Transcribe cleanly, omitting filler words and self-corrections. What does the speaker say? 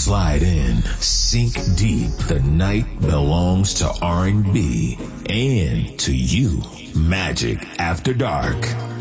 Slide in, sink deep. The night belongs to R&B and to you. Magic After Dark.